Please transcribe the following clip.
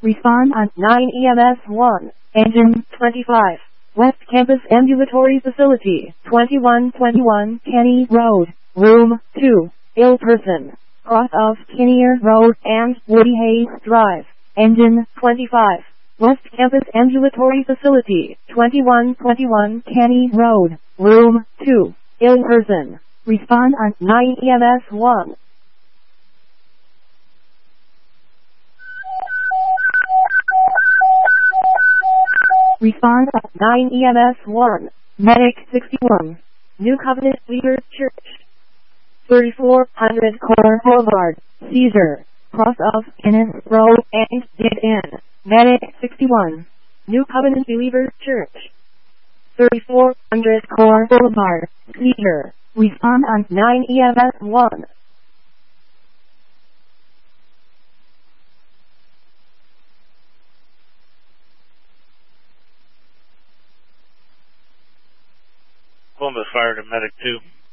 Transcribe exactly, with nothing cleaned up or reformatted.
Respond on nine E M S one. Engine twenty-five. West Campus Ambulatory Facility, twenty-one twenty-one Kenny Road, Room two. Ill person. Cross of Kinnear Road and Woody Hayes Drive. Engine twenty-five. West Campus Ambulatory Facility, twenty-one twenty-one Kenny Road, Room two. Ill person. Respond on nine E M S one. Respond on nine E M S one. Medic sixty-one. New Covenant Leader Church. thirty-four hundred Core Boulevard. Seizure. Cross of Kenneth Road and Dead End. Medic sixty-one. New Covenant Believer Church. thirty-four hundred Core Boulevard. Seizure. Respond on nine E M S one. Columbus Fire to Medic two.